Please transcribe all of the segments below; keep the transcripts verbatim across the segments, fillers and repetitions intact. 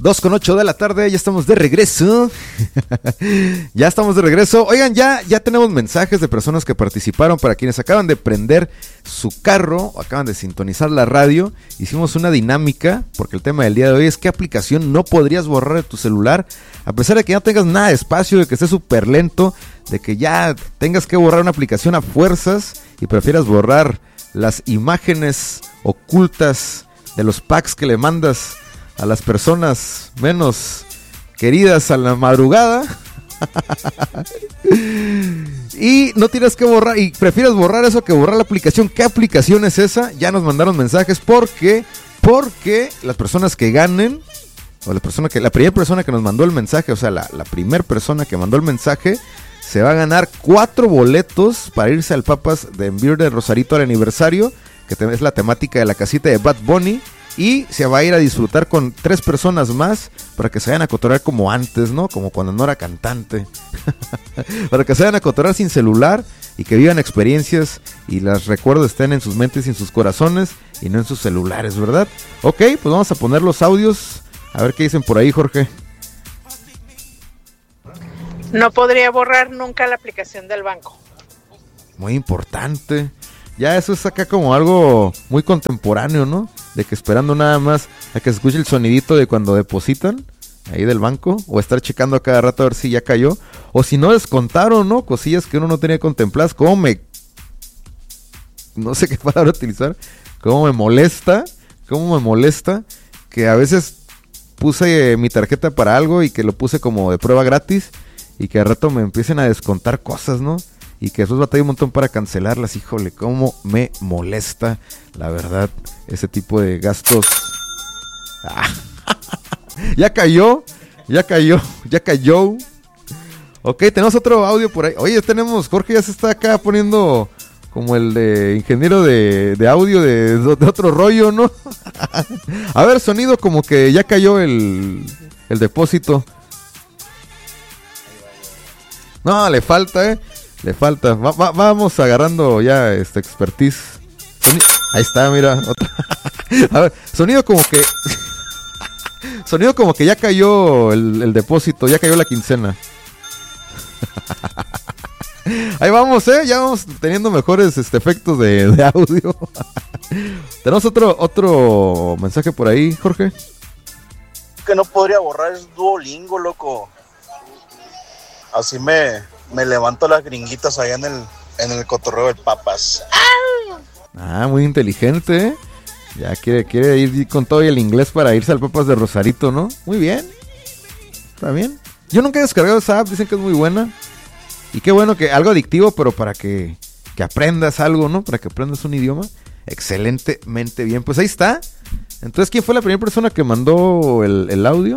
dos con ocho de la tarde, ya estamos de regreso. Ya estamos de regreso. Oigan, ya, ya tenemos mensajes de personas que participaron. Para quienes acaban de prender su carro o acaban de sintonizar la radio, hicimos una dinámica, porque el tema del día de hoy es qué aplicación no podrías borrar de tu celular, a pesar de que no tengas nada de espacio, de que esté súper lento, de que ya tengas que borrar una aplicación a fuerzas y prefieras borrar las imágenes ocultas de los packs que le mandas a las personas menos queridas a la madrugada. Y no tienes que borrar, y prefieres borrar eso que borrar la aplicación. ¿Qué aplicación es esa? Ya nos mandaron mensajes porque porque las personas que ganen, o la persona que la primera persona que nos mandó el mensaje, o sea, la, la primera persona que mandó el mensaje, se va a ganar cuatro boletos para irse al Papas de Beer de Rosarito al aniversario, que es la temática de la casita de Bad Bunny. Y se va a ir a disfrutar con tres personas más para que se vayan a cotorrear como antes, ¿no? Como cuando no era cantante. Para que se vayan a cotorrear sin celular y que vivan experiencias y los recuerdos estén en sus mentes y en sus corazones y no en sus celulares, ¿verdad? Ok, pues vamos a poner los audios. A ver qué dicen por ahí, Jorge. No podría borrar nunca la aplicación del banco. Muy importante. Ya eso es acá como algo muy contemporáneo, ¿no? De que esperando nada más a que se escuche el sonidito de cuando depositan ahí del banco, o estar checando a cada rato a ver si ya cayó, o si no descontaron, ¿no? Cosillas que uno no tenía contempladas. Cómo me... no sé qué palabra utilizar. Cómo me molesta, cómo me molesta que a veces puse eh, mi tarjeta para algo y que lo puse como de prueba gratis y que al rato me empiecen a descontar cosas, ¿no? Y que después batalla un montón para cancelarlas. Híjole, cómo me molesta, la verdad, ese tipo de gastos. Ah, ya cayó, ya cayó, ya cayó. Ok, tenemos otro audio por ahí. Oye, tenemos, Jorge ya se está acá poniendo como el de ingeniero de, de audio de, de otro rollo, ¿no? A ver, sonido como que ya cayó el, el depósito. No, le falta, eh. Le falta. Va, va, vamos agarrando ya este expertise. Soni- Ahí está, mira. Otra. A ver, sonido como que... Sonido como que ya cayó el, el depósito, ya cayó la quincena. Ahí vamos, eh. Ya vamos teniendo mejores este, efectos de, de audio. Tenemos otro, otro mensaje por ahí, Jorge. Que no podría borrar es Duolingo, loco. Así me... Me levanto las gringuitas allá en el, en el cotorreo del Papas. Ah, muy inteligente, ¿eh? Ya quiere, quiere ir con todo y el inglés para irse al Papas de Rosarito, ¿no? Muy bien. Está bien. Yo nunca he descargado esa app, dicen que es muy buena. Y qué bueno que algo adictivo, pero para que, que aprendas algo, ¿no? Para que aprendas un idioma. Excelentemente bien. Pues ahí está. Entonces, ¿quién fue la primera persona que mandó el, el audio?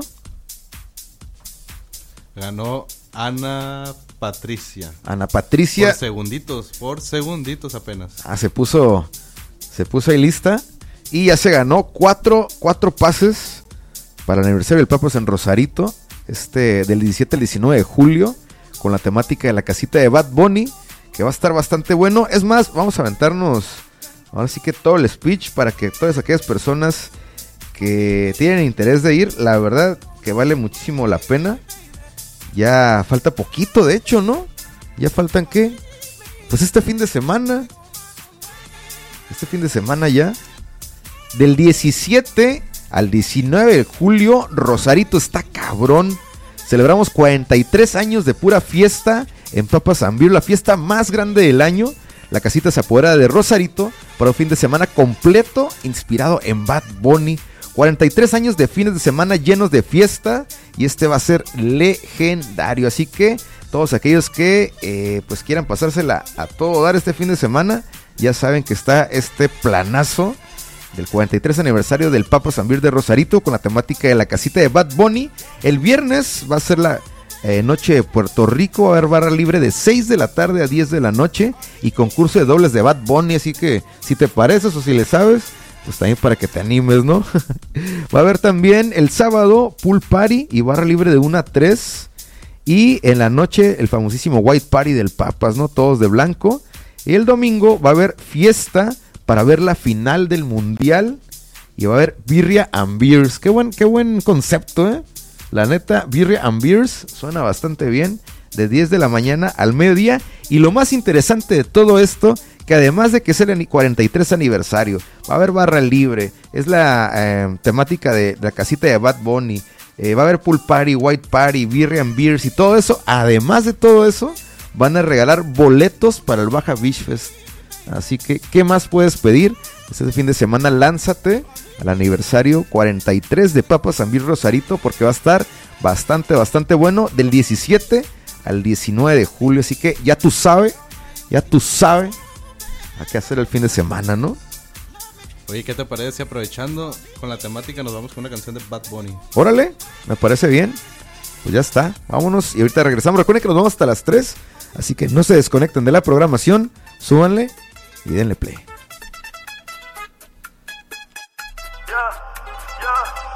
Ganó Ana Patricia. Ana Patricia. Por segunditos, por segunditos apenas. Ah, se puso, se puso ahí lista. Y ya se ganó cuatro, cuatro pases para el aniversario del Papas en Rosarito. Este, del diecisiete al diecinueve de julio. Con la temática de la casita de Bad Bunny. Que va a estar bastante bueno. Es más, vamos a aventarnos ahora sí que todo el speech. Para que todas aquellas personas que tienen interés de ir. La verdad que vale muchísimo la pena. Ya falta poquito, de hecho, ¿no? Ya faltan, ¿qué? Pues este fin de semana. Este fin de semana ya. Del diecisiete al diecinueve de julio, Rosarito está cabrón. Celebramos cuarenta y tres años de pura fiesta en Papas and Beer, la fiesta más grande del año. La casita se apodera de Rosarito para un fin de semana completo inspirado en Bad Bunny. cuarenta y tres años de fines de semana llenos de fiesta y este va a ser legendario. Así que todos aquellos que eh, pues quieran pasársela a todo dar este fin de semana, ya saben que está este planazo del cuarenta y tres aniversario del Papas and Beer de Rosarito con la temática de la casita de Bad Bunny. El viernes va a ser la eh, noche de Puerto Rico, va a haber barra libre de seis de la tarde a diez de la noche y concurso de dobles de Bad Bunny. Así que si te pareces o si le sabes, pues también para que te animes, ¿no? Va a haber también el sábado pool party y barra libre de una a tres. Y en la noche el famosísimo white party del Papas, ¿no? Todos de blanco. Y el domingo va a haber fiesta para ver la final del Mundial y va a haber birria and beers. Qué buen, qué buen concepto, ¿eh? La neta, birria and beers suena bastante bien. De diez de la mañana al mediodía. Y lo más interesante de todo esto, que además de que es el cuarenta y tres aniversario, va a haber barra libre. Es la eh, temática de, de la casita de Bad Bunny. Eh, va a haber pool party, white party, birria and beers y todo eso. Además de todo eso, van a regalar boletos para el Baja Beach Fest. Así que, ¿qué más puedes pedir? Este fin de semana lánzate al aniversario cuarenta y tres de Papas and Beers Rosarito, porque va a estar bastante, bastante bueno, del diecisiete al diecinueve de julio. Así que ya tú sabes, ya tú sabes a qué hacer el fin de semana, ¿no? Oye, ¿qué te parece? Aprovechando con la temática, nos vamos con una canción de Bad Bunny. Órale, me parece bien. Pues ya está, vámonos y ahorita regresamos. Recuerden que nos vamos hasta las tres, así que no se desconecten de la programación, súbanle y denle play. Yeah, yeah.